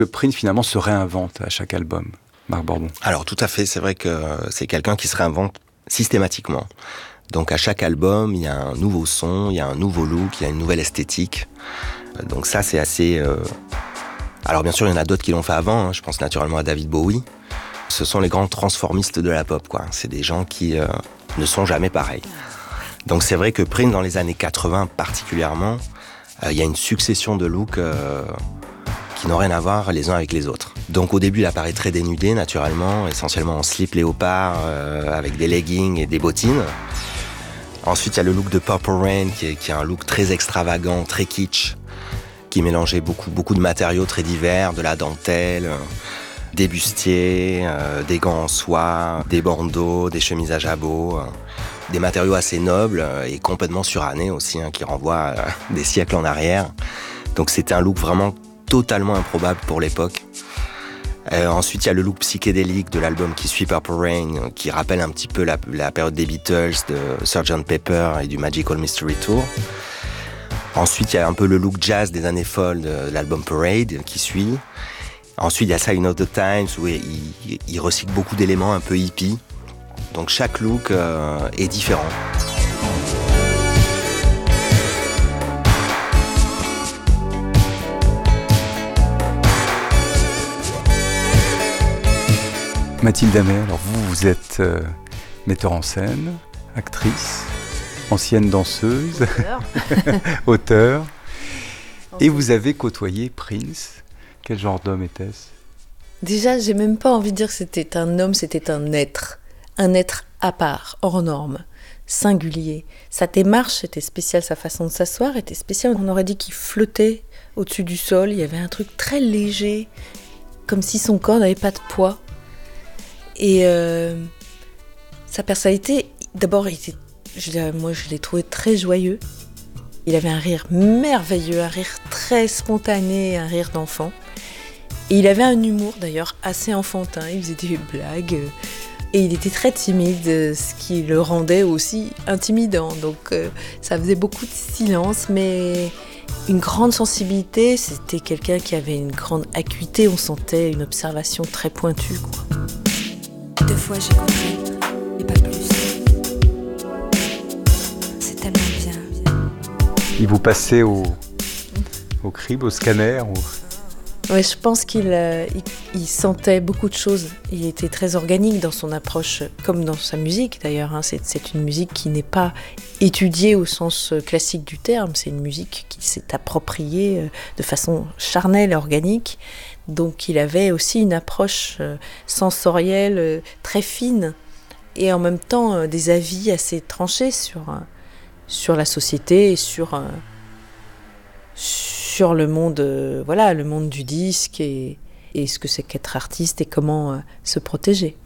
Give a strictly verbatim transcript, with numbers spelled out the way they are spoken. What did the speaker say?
Que Prince finalement se réinvente à chaque album, Marc Bordon. Alors tout à fait, c'est vrai que c'est quelqu'un qui se réinvente systématiquement. Donc à chaque album, il y a un nouveau son, il y a un nouveau look, il y a une nouvelle esthétique. Donc ça, c'est assez... Euh... Alors bien sûr, il y en a d'autres qui l'ont fait avant, hein. Je pense naturellement à David Bowie. Ce sont les grands transformistes de la pop, quoi. C'est des gens qui euh, ne sont jamais pareils. Donc c'est vrai que Prince, dans les années quatre-vingts particulièrement, euh, il y a une succession de looks... Euh... qui n'ont rien à voir les uns avec les autres. Donc au début, il apparaît très dénudé, naturellement, essentiellement en slip léopard, euh, avec des leggings et des bottines. Ensuite, il y a le look de Purple Rain, qui est, qui est un look très extravagant, très kitsch, qui mélangeait beaucoup, beaucoup de matériaux très divers, de la dentelle, euh, des bustiers, euh, des gants en soie, des bandeaux, des chemises à jabot, euh, des matériaux assez nobles euh, et complètement surannés aussi, hein, qui renvoient euh, des siècles en arrière. Donc c'était un look vraiment totalement improbable pour l'époque. Euh, ensuite, il y a le look psychédélique de l'album qui suit Purple Rain, qui rappelle un petit peu la, la période des Beatles, de sergent Pepper et du Magical Mystery Tour. Ensuite, il y a un peu le look jazz des années folles de l'album Parade qui suit. Ensuite, il y a Sign of the Times où il, il, il recycle beaucoup d'éléments un peu hippies. Donc chaque look euh, est différent. Mathilde Amet, alors vous, vous êtes euh, metteur en scène, actrice, ancienne danseuse, auteur, et vous avez côtoyé Prince. Quel genre d'homme était-ce ? Déjà, j'ai même pas envie de dire que c'était un homme, c'était un être. Un être à part, hors norme, singulier. Sa démarche était spéciale, sa façon de s'asseoir était spéciale. On aurait dit qu'il flottait au-dessus du sol, il y avait un truc très léger, comme si son corps n'avait pas de poids. Et euh, sa personnalité, d'abord, il était, je, moi je l'ai trouvé très joyeux. Il avait un rire merveilleux, un rire très spontané, un rire d'enfant. Et il avait un humour d'ailleurs assez enfantin, il faisait des blagues. Et il était très timide, ce qui le rendait aussi intimidant. Donc euh, ça faisait beaucoup de silence, mais une grande sensibilité. C'était quelqu'un qui avait une grande acuité, on sentait une observation très pointue, quoi. Deux fois j'ai compris, et pas plus. C'est tellement bien. Il vous passait au, au crible, au scanner au... Ouais, je pense qu'il euh, il, il sentait beaucoup de choses. Il était très organique dans son approche, comme dans sa musique d'ailleurs. Hein. C'est, c'est une musique qui n'est pas étudiée au sens classique du terme. C'est une musique qui s'est appropriée de façon charnelle et organique. Donc il avait aussi une approche sensorielle très fine et en même temps des avis assez tranchés sur, sur la société et sur, sur le monde, voilà, le monde du disque et, et ce que c'est qu'être artiste et comment se protéger.